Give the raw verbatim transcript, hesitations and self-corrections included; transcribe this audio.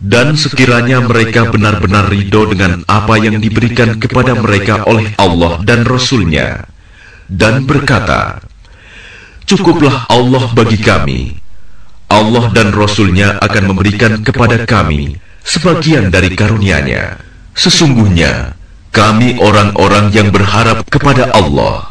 Dan sekiranya mereka benar-benar ridho dengan apa yang diberikan kepada mereka oleh Allah dan Rasul-Nya, dan berkata, "Cukuplah Allah bagi kami. Allah dan Rasul-Nya akan memberikan kepada kami sebagian dari karunia-Nya. Sesungguhnya kami orang-orang yang berharap kepada Allah."